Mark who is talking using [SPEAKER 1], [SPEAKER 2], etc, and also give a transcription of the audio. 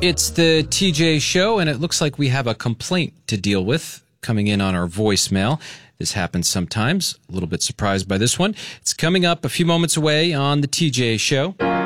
[SPEAKER 1] It's the TJ Show, and it looks like we have a complaint to deal with coming in on our voicemail. This happens sometimes. A little bit surprised by this one. It's coming up a few moments away on the TJ Show.